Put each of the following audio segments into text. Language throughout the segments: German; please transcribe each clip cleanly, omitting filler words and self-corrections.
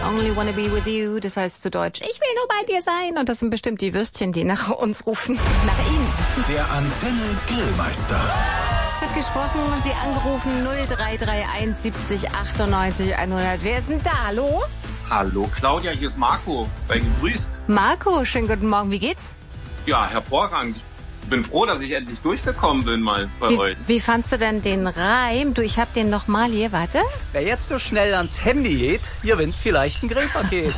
only wanna be with you. Das heißt zu Deutsch, ich will nur bei dir sein. Und das sind bestimmt die Würstchen, die nach uns rufen. Nach Ihnen. Der Antenne Grillmeister. Hat gesprochen und Sie angerufen 0331 70 98 100. Wer ist denn da? Hallo? Hallo Claudia, hier ist Marco. Sei gegrüßt. Marco, schönen guten Morgen. Wie geht's? Ja, hervorragend. Ich bin froh, dass ich endlich durchgekommen bin mal bei euch. Wie fandst du denn den Reim? Du, ich hab den noch mal hier, warte. Wer jetzt so schnell ans Handy geht, gewinnt vielleicht ein Grillpaket.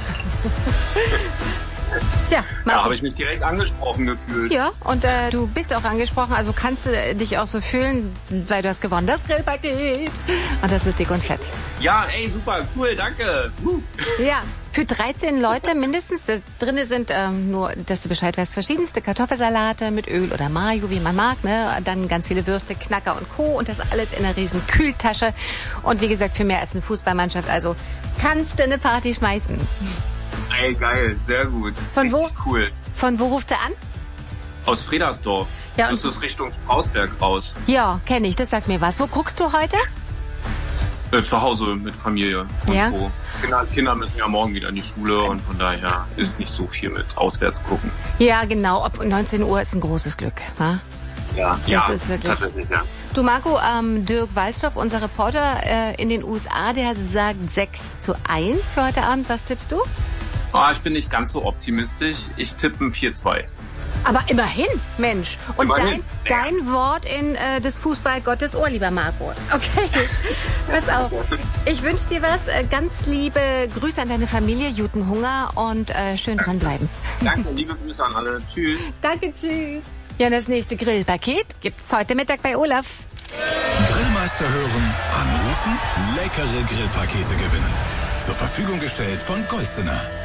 Tja, Da habe ich mich direkt angesprochen gefühlt. Ja, und du bist auch angesprochen, also kannst du dich auch so fühlen, weil du hast gewonnen, das Grillpaket. Und das ist dick und fett. Ja, ey, super, cool, danke. Ja, für 13 Leute mindestens. Da drinne sind nur, dass du Bescheid weißt, verschiedenste Kartoffelsalate mit Öl oder Mayo, wie man mag, ne? Dann ganz viele Würste, Knacker und Co. Und das alles in einer riesen Kühltasche. Und wie gesagt, für mehr als eine Fußballmannschaft. Also kannst du eine Party schmeißen. Ey, geil, sehr gut. Von wo? Richtig cool. Von wo rufst du an? Aus Fredersdorf. Ja, Das ist Richtung Strausberg raus. Ja, kenne ich, das sagt mir was. Wo guckst du heute? Zu Hause mit Familie und Ja? Co. Kinder müssen ja morgen wieder in die Schule und von daher ist nicht so viel mit auswärts gucken. Ja, genau. Ab 19 Uhr ist ein großes Glück. Wa? Ja, ist wirklich- tatsächlich, ja. Du Marco, Dirk Wallstoff, unser Reporter in den USA, der sagt 6:1 für heute Abend. Was tippst du? Ich bin nicht ganz so optimistisch. Ich tippe ein 4-2. Aber immerhin, Mensch. Und Immerhin, dein Wort in des Fußballgottes Ohr, lieber Marco. Okay, pass auf. Ich wünsche dir was. Ganz liebe Grüße an deine Familie, guten Hunger und schön dranbleiben. Danke, liebe Grüße an alle. Tschüss. Danke, tschüss. Ja, und das nächste Grillpaket gibt's heute Mittag bei Olaf. Grillmeister hören, anrufen, leckere Grillpakete gewinnen. Zur Verfügung gestellt von Geußener.